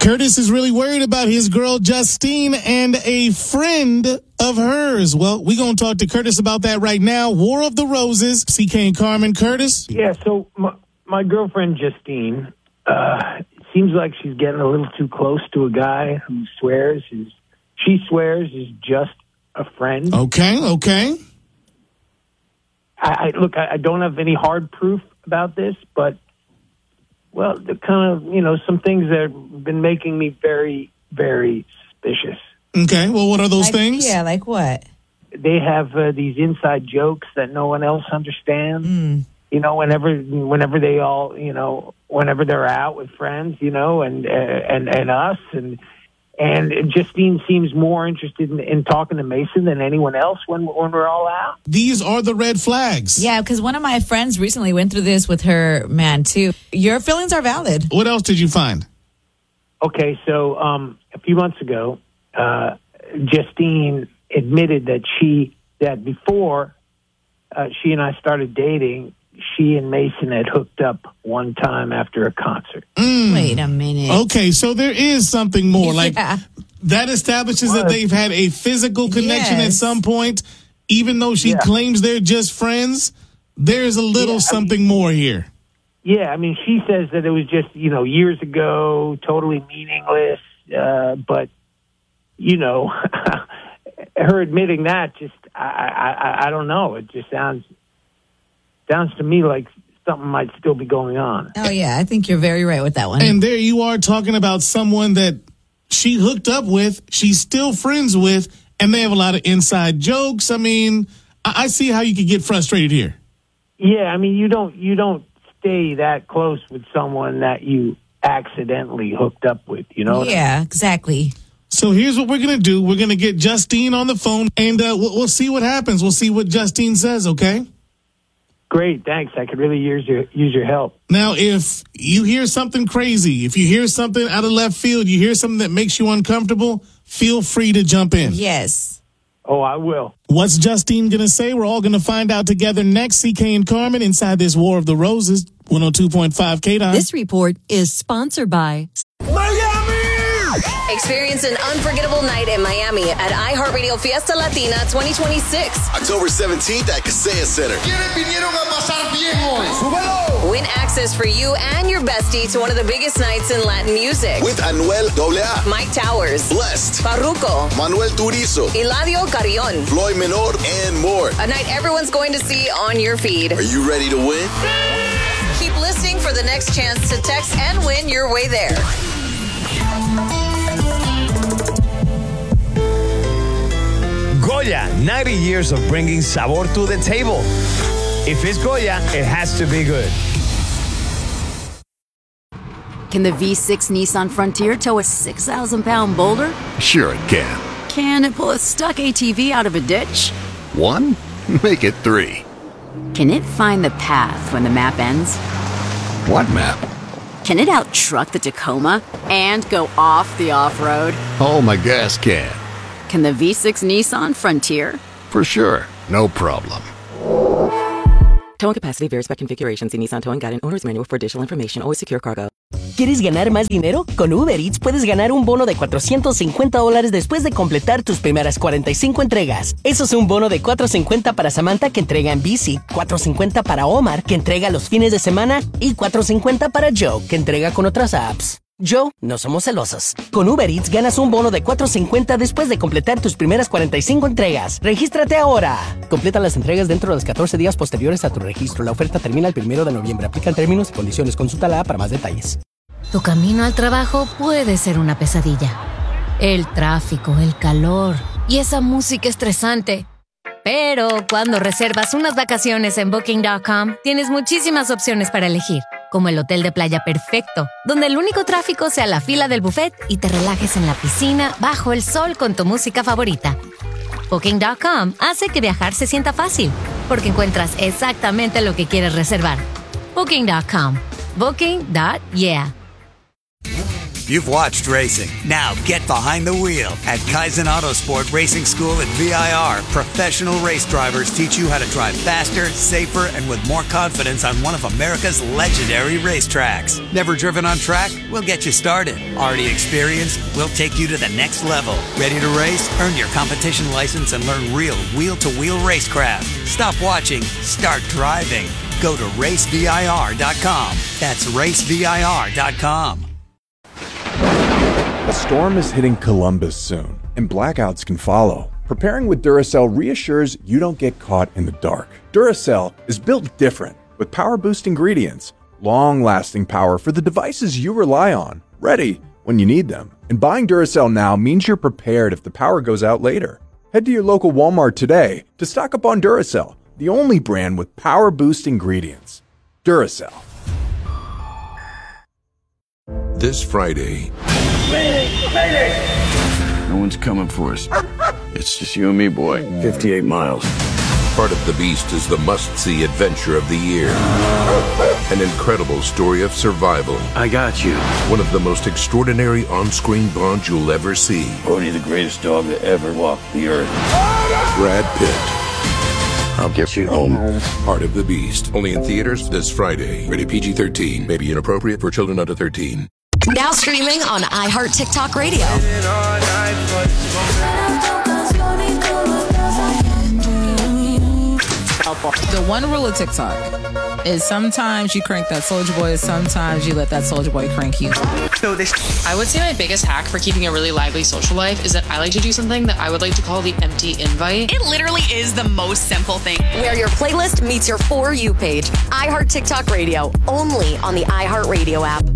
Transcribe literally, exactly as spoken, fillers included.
Curtis is really worried about his girl Justine and a friend of hers. Well, we're going to talk to Curtis about that right now. War of the Roses, C K and Carmen. Curtis? Yeah, so my, my girlfriend Justine uh, seems like she's getting a little too close to a guy who swears is, she swears is just a friend. Okay, okay. I, I look, I, I don't have any hard proof about this, but well, the kind of, you know, some things that have been making me very, very suspicious. Okay, well, what are those like, things? Yeah, like what? They have uh, these inside jokes that no one else understands. Mm. You know, whenever, whenever they all, you know, whenever they're out with friends, you know, and uh, and and us, and and Justine seems more interested in, in talking to Mason than anyone else when when we're all out. These are the red flags. Yeah, because one of my friends recently went through this with her man, too. Your feelings are valid. What else did you find? Okay, so um, a few months ago, uh, Justine admitted that she, that before uh, she and I started dating, she and Mason had hooked up one time after a concert. Mm. Wait a minute. Okay, so there is something more. Like Yeah. that establishes that they've had a physical connection Yes. at some point, even though she Yeah. claims they're just friends. There's a little Yeah, I something mean- more here. Yeah, I mean, she says that it was just, you know, years ago, totally meaningless. Uh, but, you know, her admitting that just, I, I, I, I don't know. It just sounds, sounds to me like something might still be going on. Oh, yeah, I think you're very right with that one. And there you are talking about someone that she hooked up with, she's still friends with, and they have a lot of inside jokes. I mean, I, I see how you could get frustrated here. Yeah, I mean, you don't, you don't stay that close with someone that you accidentally hooked up with, you know? Yeah, exactly. So here's what we're going to do. We're going to get Justine on the phone, and uh, we'll, we'll see what happens. We'll see what Justine says, okay? Great, thanks. I could really use your use your help. Now, if you hear something crazy, if you hear something out of left field, you hear something that makes you uncomfortable, feel free to jump in. Yes. Oh, I will. What's Justine going to say? We're all going to find out together next. C K and Carmen inside this War of the Roses, one oh two point five K D O M. This report is sponsored by Miami! Experience an unforgettable night in Miami at iHeartRadio Fiesta Latina twenty twenty-six. October seventeenth at Kaseya Center. Win access for you and your bestie to one of the biggest nights in Latin music. With Anuel A A, Mike Towers, Blessed, Farruko, Manuel Turizo, Eladio Carrion. Floyd Menor, and more. A night everyone's going to see on your feed. Are you ready to win? Keep listening for the next chance to text and win your way there. Goya, ninety years of bringing sabor to the table. If it's Goya, it has to be good. Can the V six Nissan Frontier tow a six thousand pound boulder? Sure it can. Can it pull a stuck A T V out of a ditch? One? Make it three. Can it find the path when the map ends? What map? Can it out-truck the Tacoma and go off the off-road? Oh, my gas can. Can the V six Nissan Frontier? For sure. No problem. Towing capacity varies by configuration. See Nissan Towing Guide and Owner's Manual for additional information. Always secure cargo. ¿Quieres ganar más dinero? Con Uber Eats puedes ganar un bono de cuatrocientos cincuenta dólares después de completar tus primeras cuarenta y cinco entregas. Eso es un bono de cuatrocientos cincuenta para Samantha, que entrega en bici, cuatrocientos cincuenta para Omar, que entrega los fines de semana, y cuatrocientos cincuenta para Joe, que entrega con otras apps. Joe, no somos celosos. Con Uber Eats ganas un bono de cuatrocientos cincuenta después de completar tus primeras cuarenta y cinco entregas. ¡Regístrate ahora! Completa las entregas dentro de los catorce días posteriores a tu registro. La oferta termina el primero de noviembre. Aplican términos y condiciones. Consulta la app para más detalles. Tu camino al trabajo puede ser una pesadilla. El tráfico, el calor y esa música estresante. Pero cuando reservas unas vacaciones en Booking punto com, tienes muchísimas opciones para elegir, como el hotel de playa perfecto, donde el único tráfico sea la fila del buffet y te relajes en la piscina bajo el sol con tu música favorita. Booking punto com hace que viajar se sienta fácil, porque encuentras exactamente lo que quieres reservar. Booking punto com. Booking. Yeah. You've watched racing. Now get behind the wheel. At Kaizen Autosport Racing School at V I R, professional race drivers teach you how to drive faster, safer, and with more confidence on one of America's legendary racetracks. Never driven on track? We'll get you started. Already experienced? We'll take you to the next level. Ready to race? Earn your competition license and learn real wheel-to-wheel racecraft. Stop watching. Start driving. Go to race V I R dot com. That's race V I R dot com. A storm is hitting Columbus soon, and blackouts can follow. Preparing with Duracell reassures you don't get caught in the dark. Duracell is built different, with power-boost ingredients, long-lasting power for the devices you rely on, ready when you need them. And buying Duracell now means you're prepared if the power goes out later. Head to your local Walmart today to stock up on Duracell, the only brand with power-boost ingredients. Duracell. This Friday... Mayday! Mayday! No one's coming for us. It's just you and me, boy. fifty-eight miles. Part of the Beast is the must-see adventure of the year. An incredible story of survival. I got you. One of the most extraordinary on-screen bonds you'll ever see. Bodhi, the greatest dog to ever walk the earth. Brad Pitt. I'll get you home. Part of the Beast. Only in theaters this Friday. Rated P G thirteen. May be inappropriate for children under thirteen. Now streaming on iHeart TikTok Radio. The one rule of TikTok is sometimes you crank that Soulja Boy, sometimes you let that Soulja Boy crank you. I would say my biggest hack for keeping a really lively social life is that I like to do something that I would like to call the empty invite. It literally is the most simple thing. Where your playlist meets your For You page. iHeart TikTok Radio, only on the iHeart Radio app.